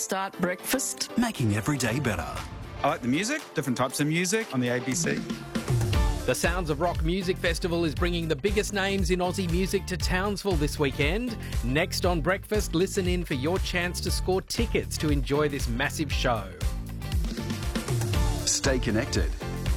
Start breakfast. Making every day better. I like the music, different types of music on the ABC. The Sounds of Rock Music Festival is bringing the biggest names in Aussie music to Townsville this weekend. Next on Breakfast, listen in for your chance to score tickets to enjoy this massive show. Stay connected.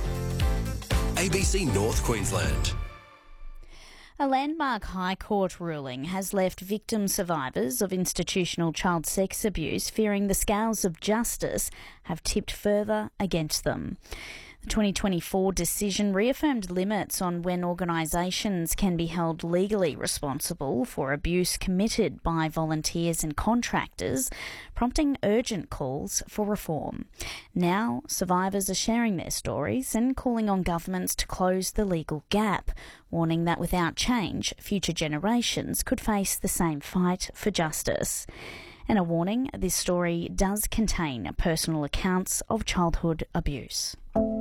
ABC North Queensland. A landmark High Court ruling has left victim survivors of institutional child sex abuse fearing the scales of justice have tipped further against them. The 2024 decision reaffirmed limits on when organisations can be held legally responsible for abuse committed by volunteers and contractors, prompting urgent calls for reform. Now, survivors are sharing their stories and calling on governments to close the legal gap, warning that without change, future generations could face the same fight for justice. And a warning, this story does contain personal accounts of childhood abuse.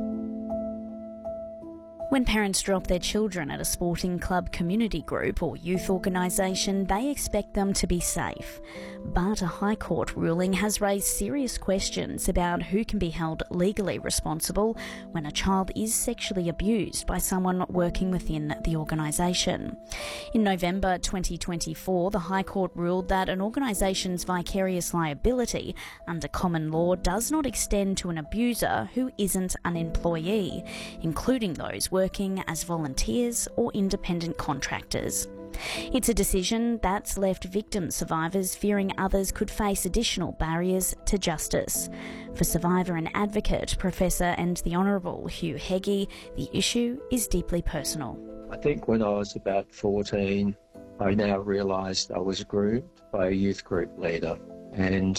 When parents drop their children at a sporting club, community group or youth organisation, they expect them to be safe. But a High Court ruling has raised serious questions about who can be held legally responsible when a child is sexually abused by someone working within the organisation. In November 2024, the High Court ruled that an organisation's vicarious liability under common law does not extend to an abuser who isn't an employee, including those working as volunteers or independent contractors. It's a decision that's left victim survivors fearing others could face additional barriers to justice. For survivor and advocate, Professor and the Honourable Hugh Heggie, the issue is deeply personal. I think when I was about 14, I now realised I was groomed by a youth group leader, and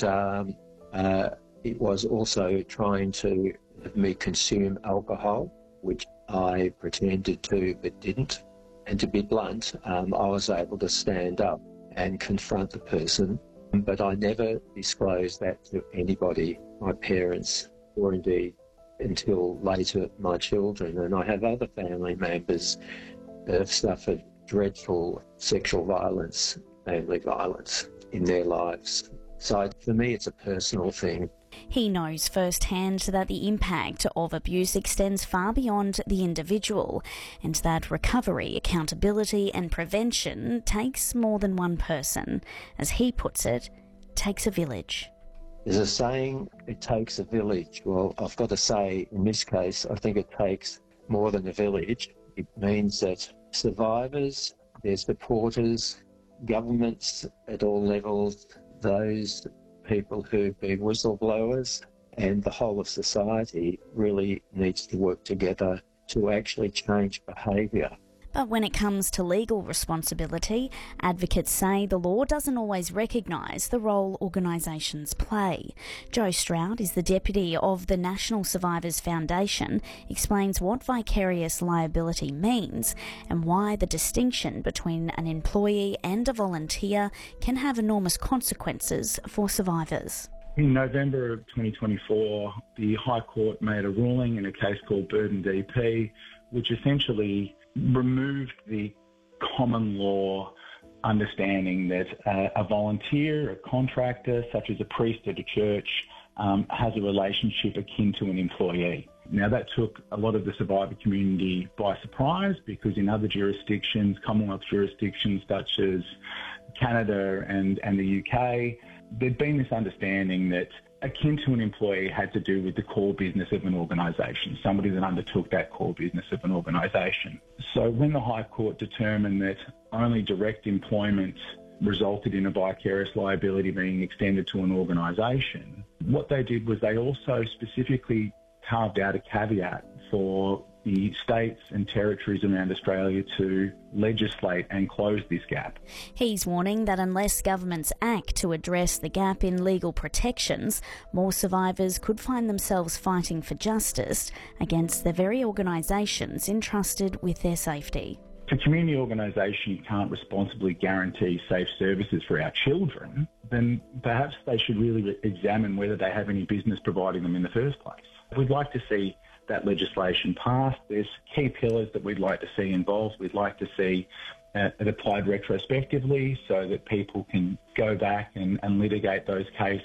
it was also trying to have me consume alcohol, which I pretended to but didn't. And to be blunt, I was able to stand up and confront the person, but I never disclosed that to anybody, my parents, or indeed until later my children. And I have other family members that have suffered dreadful sexual violence, family violence in their lives. So for me, it's a personal thing. He knows firsthand that the impact of abuse extends far beyond the individual, and that recovery, accountability and prevention takes more than one person. As he puts it, takes a village. There's a saying, it takes a village. Well, I've got to say, in this case, I think it takes more than a village. It means that survivors, their supporters, governments at all levels, those people who've been whistleblowers, and the whole of society really needs to work together to actually change behaviour. But when it comes to legal responsibility, advocates say the law doesn't always recognise the role organisations play. Joe Stroud is the deputy of the National Survivors Foundation, explains what vicarious liability means and why the distinction between an employee and a volunteer can have enormous consequences for survivors. In November of 2024, the High Court made a ruling in a case called Burden DP, which essentially removed the common law understanding that a volunteer, a contractor, such as a priest at a church, has a relationship akin to an employee. Now, that took a lot of the survivor community by surprise, because in other jurisdictions, Commonwealth jurisdictions such as Canada and the UK, there'd been this understanding that akin to an employee had to do with the core business of an organisation, somebody that undertook that core business of an organisation. So when the High Court determined that only direct employment resulted in a vicarious liability being extended to an organisation, what they did was they also specifically carved out a caveat for the states and territories around Australia to legislate and close this gap. He's warning that unless governments act to address the gap in legal protections, more survivors could find themselves fighting for justice against the very organisations entrusted with their safety. If a community organisation can't responsibly guarantee safe services for our children, then perhaps they should really examine whether they have any business providing them in the first place. We'd like to see that legislation passed. There's key pillars that we'd like to see involved. We'd like to see it applied retrospectively so that people can go back and litigate those cases